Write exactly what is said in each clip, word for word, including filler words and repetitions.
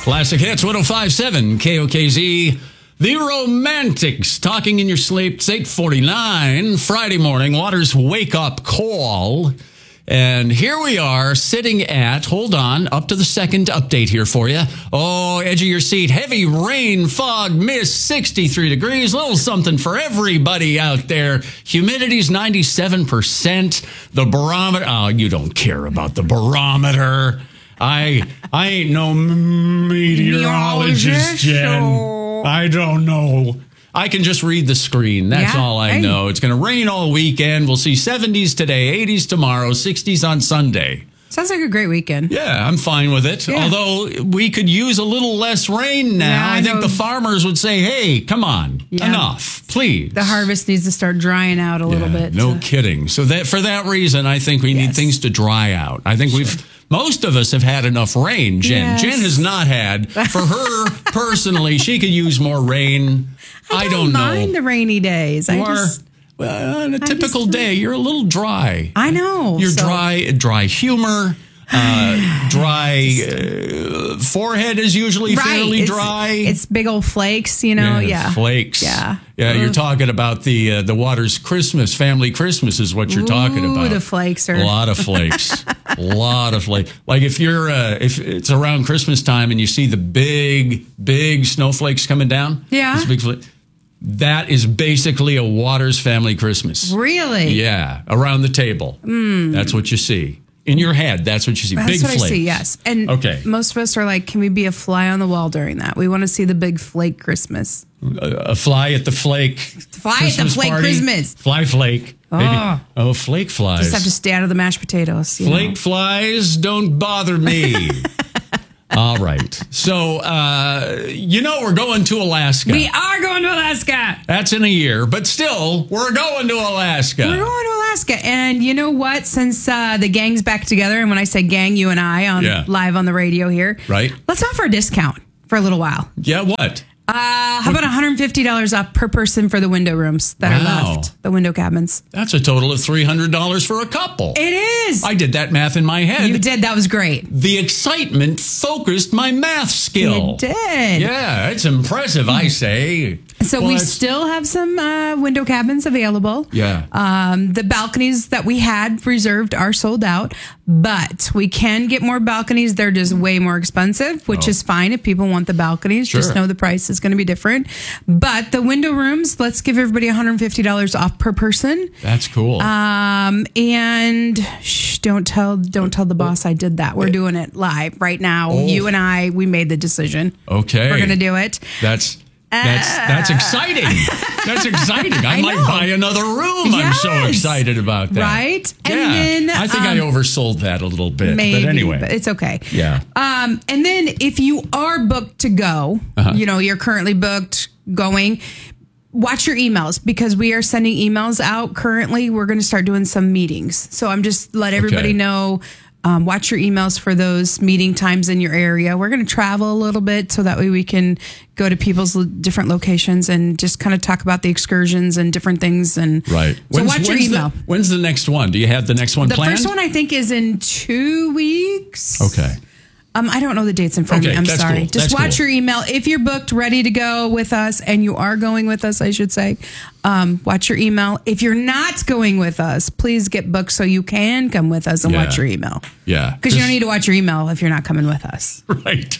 Classic Hits, one oh five point seven K O K Z. The Romantics, talking in your sleep. It's eight forty-nine, Friday morning, Water's wake-up call. And here we are sitting at, hold on, up to the second update here for you. Oh, edge of your seat, heavy rain, fog, mist, sixty-three degrees, little something for everybody out there. Humidity's ninety-seven percent. The barometer, oh, you don't care about the barometer. I I ain't no meteorologist, Jen. I don't know. I can just read the screen. That's yeah, all I hey. know. It's going to rain all weekend. We'll see seventies today, eighties tomorrow, sixties on Sunday. Sounds like a great weekend. Yeah, I'm fine with it. Yeah. Although we could use a little less rain now. Yeah, I, I think the farmers would say, hey, come on, yeah. enough, please. The harvest needs to start drying out a yeah, little bit. No to... kidding. So that for that reason, I think we yes. need things to dry out. I think sure. we've... Most of us have had enough rain, Jen. Yes. Jen has not had. For her, personally, she could use more rain. I don't, I don't mind know. the rainy days. You I are, just, well, on a typical just, day, you're a little dry. I know. You're so. dry, dry humor. Uh, dry uh, forehead is usually right. fairly it's, dry. It's big old flakes, you know. Yeah, yeah. flakes. Yeah, yeah. You're talking about the uh, the Water's Christmas, family Christmas is what you're Ooh, talking about. The flakes are a lot of flakes, a lot of flakes. Like if you're uh, if it's around Christmas time and you see the big big snowflakes coming down. Yeah, this big flake. That is basically a Waters family Christmas. Really? Yeah, around the table. Mm. That's what you see. In your head, that's what you see. That's big what flakes. I see, yes. And okay. most of us are like, can we be a fly on the wall during that? We want to see the big flake Christmas. A, a fly at the flake. Fly Christmas at the flake party. Christmas. Fly flake. Oh. Maybe. Oh, flake flies. Just have to stay out of the mashed potatoes. You flake know. flies don't bother me. All right. So, uh, you know, we're going to Alaska. We are going to Alaska. That's in a year, but still, we're going to Alaska. We're going to Alaska. And you know what? Since uh, the gang's back together, and when I say gang, you and I on yeah. live on the radio here, right? Let's offer a discount for a little while. Yeah, what? Uh, how about one hundred fifty dollars off per person for the window rooms that wow. are left, the window cabins? That's a total of three hundred dollars for a couple. It is. I did that math in my head. You did. That was great. The excitement focused my math skill. It did. Yeah, it's impressive, I say. So well, we still have some uh, window cabins available. Yeah. Um, the balconies that we had reserved are sold out, but we can get more balconies. They're just way more expensive, which oh. is fine if people want the balconies. Sure. Just know the price is going to be different. But the window rooms, let's give everybody one hundred fifty dollars off per person. That's cool. Um, and shh, don't tell don't tell the boss I did that. We're doing it live right now. Oh. You and I, we made the decision. Okay. We're going to do it. That's... That's that's exciting. That's exciting. I, I might know. buy another room. Yes. I'm so excited about that. Right? Yeah. And then I think um, I oversold that a little bit. Maybe, but anyway. But it's okay. Yeah. Um, and then if you are booked to go, uh-huh. you know, you're currently booked going, watch your emails because we are sending emails out currently. We're going to start doing some meetings. So I'm just let everybody okay. know. Um, watch your emails for those meeting times in your area. We're going to travel a little bit so that way we can go to people's different locations and just kind of talk about the excursions and different things. And right. So when's, watch your when's email. The, when's the next one? Do you have the next one the planned? The first one I think is in two weeks. Okay. Um, I don't know the dates in front okay, of me. I'm that's sorry. Cool. Just that's watch cool. your email. If you're booked, ready to go with us, and you are going with us, I should say, um, watch your email. If you're not going with us, please get booked so you can come with us and yeah. watch your email. Yeah. Because you don't need to watch your email if you're not coming with us. Right.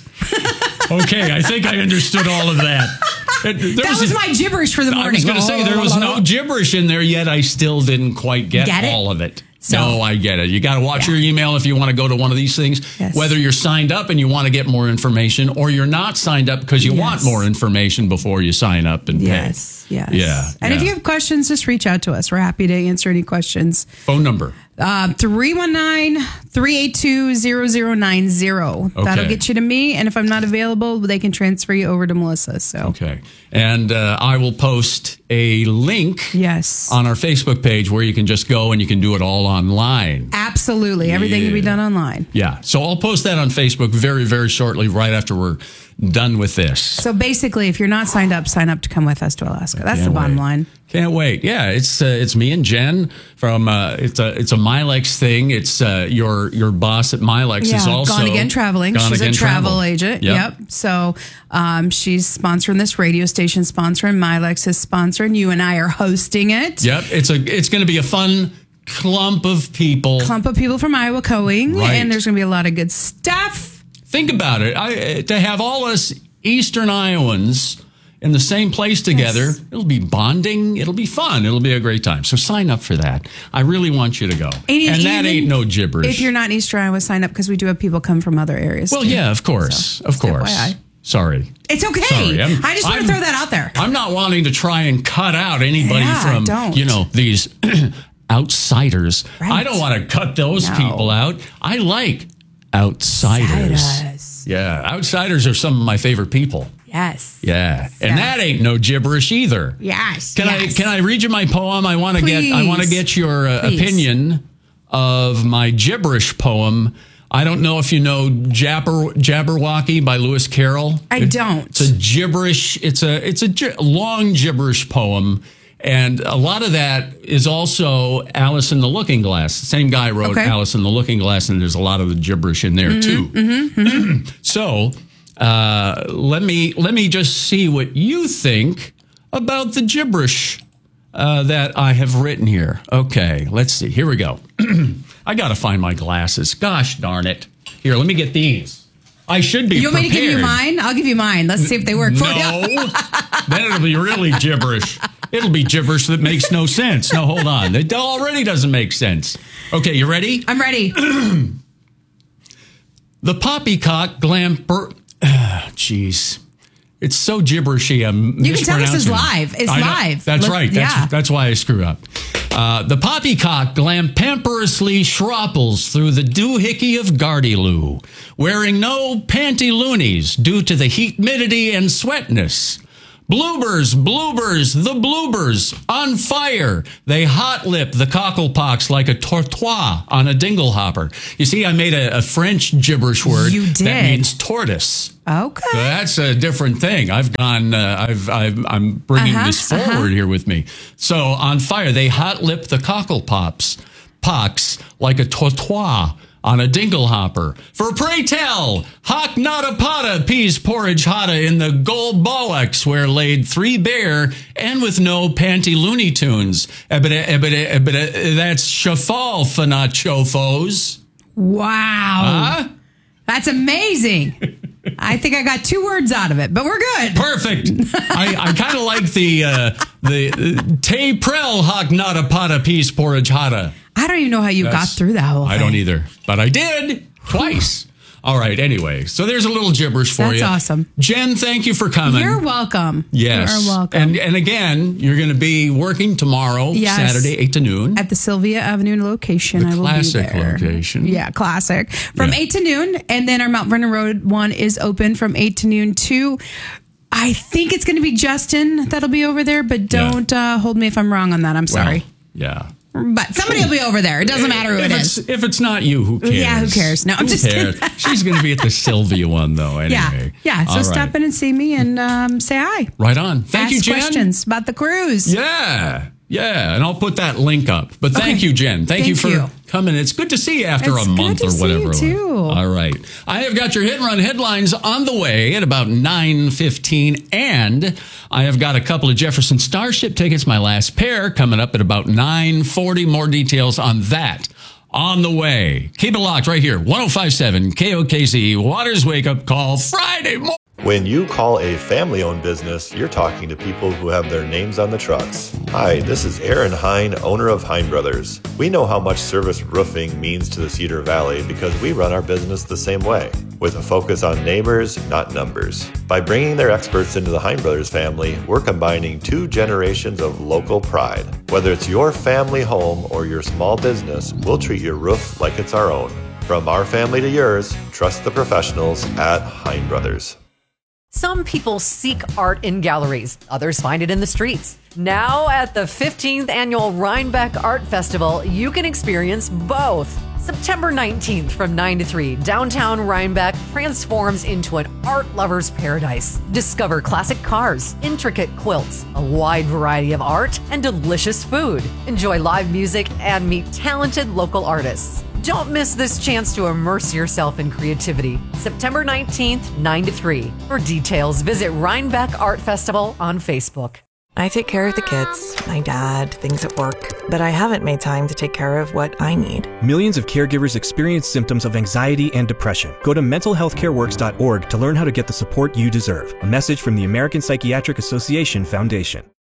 Okay, I think I understood all of that. There that was, was my gibberish for the morning. I was going to say, there was no gibberish in there yet. I still didn't quite get, get all of it. So, no, I get it. You got to watch yeah. your email if you want to go to one of these things, yes. whether you're signed up and you want to get more information or you're not signed up because you yes. want more information before you sign up and yes. pay. Yes, Yeah. And yeah. if you have questions, just reach out to us. We're happy to answer any questions. Phone number. Uh, three one nine, three eight two, zero zero nine zero. Okay. That'll get you to me. And if I'm not available, they can transfer you over to Melissa. So Okay. And uh, I will post a link yes. on our Facebook page where you can just go and you can do it all online. Absolutely. Everything yeah. can be done online. Yeah. So I'll post that on Facebook very, very shortly, right after we're done with this. So basically, if you're not signed up, sign up to come with us to Alaska. That's the bottom wait. line. Can't wait. Yeah, it's uh, it's me and Jen from uh, it's a it's a Milex thing. It's uh, your your boss at Milex yeah, is also Gone Again Traveling. Gone She's Again a travel, travel. agent. Yep. yep. So um, she's sponsoring this radio station, sponsoring Milex is sponsoring. You and I are hosting it. Yep. It's a it's going to be a fun clump of people. Clump of people from Iowa going, Right. and there's going to be a lot of good stuff. Think about it. I, to have all us Eastern Iowans in the same place together, Yes. it'll be bonding. It'll be fun. It'll be a great time. So sign up for that. I really want you to go. And, And that even ain't no gibberish. If you're not in Eastern Iowa, sign up because we do have people come from other areas. well, too. yeah, of course, So, of just course. F Y I. Sorry. It's okay. Sorry, I'm- I just want I'm- to throw that out there. I'm not wanting to try and cut out anybody Yeah, from, don't. you know, these outsiders. Right. I don't want to cut those No. people out. I like outsiders. Outsiders. Yeah, outsiders are some of my favorite people. Yes. Yeah, and Yeah. that ain't no gibberish either. Yes. Can yes. I can I read you my poem? I want to get I want to Please. get your uh, Please. opinion of my gibberish poem. I don't know if you know Jabber, Jabberwocky by Lewis Carroll. I It- don't. It's a gibberish. It's a it's a gi- long gibberish poem, and a lot of that is also Alice in the Looking Glass. The same guy wrote Okay. Alice in the Looking Glass, and there's a lot of the gibberish in there too. So uh, let me let me just see what you think about the gibberish uh, that I have written here. Okay, let's see. Here we go. I got to find my glasses. Gosh darn it! Here, let me get these. I should be. You want me to give you prepared. mine? I'll give you mine. Let's see if they work for you. No, then it'll be really gibberish. It'll be gibberish that makes no sense. No, hold on. It already doesn't make sense. Okay, you ready? I'm ready. The poppycock glamper. Jeez. It's so gibberishy. I'm You can tell this is mispronouncing it. live. It's I know. live. That's Look- right. That's, yeah. that's why I screw up. Uh, the poppycock glampamperously shropples through the doohickey of Gardyloo, wearing no pantyloonies due to the humidity and sweatness. Bloobers, bloobers, the bloobers, on fire. They hot lip the cocklepox like a tortoise on a dinglehopper. You see, I made a, a French gibberish word You that did. means tortoise. Okay. So that's a different thing. I've gone. Uh, I've, I've. I'm bringing Uh-huh, this forward uh-huh. here with me. So on fire, they hot lip the cockle pops, pox like a tortoise on a dinglehopper. For pray tell, hock not a potta peas porridge hotta in the gold bollocks where laid three bear and with no panty Looney Tunes. Ebida, ebida, ebida, that's shafal fanat chofos. Wow. Huh? That's amazing. I think I got two words out of it, but we're good. Perfect. I, I kind of like the uh, the uh, Tay Prel hock not a potta peas porridge hotta. I don't even know how you got That's- through that whole thing. I don't either, but I did twice. All right. Anyway, so there's a little gibberish for That's you. awesome. Jen, thank you for coming. You're welcome. Yes. You're welcome. And and again, you're going to be working tomorrow, Yes. Saturday, eight to noon. At the Sylvia Avenue location, The I will classic be there. location. Yeah, classic. From Yeah. eight to noon, and then our Mount Vernon Road one is open from eight to noon too. I think it's going to be Justin that'll be over there, but don't uh, hold me if I'm wrong on that. I'm sorry. Well, yeah. But somebody will be over there. It doesn't matter who if it it's, is. If it's not you, who cares? Yeah, who cares? No, I'm Who just cares? kidding. She's going to be at the Sylvia one, though, anyway. Yeah, yeah. So All stop right. in and see me and um, say hi. Right on. Thank Ask you, Jen. questions about the cruise. Yeah. Yeah. And I'll put that link up. But thank Okay. you, Jen. Thank, you Thank for you. coming. It's good to see you after It's a month good or to see whatever. you, too. All right. I have got your hit and run headlines on the way at about nine fifteen. And I have got a couple of Jefferson Starship tickets, my last pair, coming up at about nine forty. More details on that on the way. Keep it locked right here. ten fifty-seven K O K Z, Waters Wake Up Call, Friday morning. When you call a family-owned business, you're talking to people who have their names on the trucks. Hi, this is Aaron Hine, owner of Hine Brothers. We know how much service roofing means to the Cedar Valley because we run our business the same way, with a focus on neighbors, not numbers. By bringing their experts into the Hine Brothers family, we're combining two generations of local pride. Whether it's your family home or your small business, we'll treat your roof like it's our own. From our family to yours, trust the professionals at Hine Brothers. Some people seek art in galleries, others find it in the streets. Now at the fifteenth Annual Rhinebeck Art Festival, you can experience both. September nineteenth from nine to three, downtown Rhinebeck transforms into an art lover's paradise. Discover classic cars, intricate quilts, a wide variety of art, and delicious food. Enjoy live music and meet talented local artists. Don't miss this chance to immerse yourself in creativity. September nineteenth, nine to three. For details, visit Rhinebeck Art Festival on Facebook. I take care of the kids, my dad, things at work, but I haven't made time to take care of what I need. Millions of caregivers experience symptoms of anxiety and depression. Go to mental health care works dot org to learn how to get the support you deserve. A message from the American Psychiatric Association Foundation.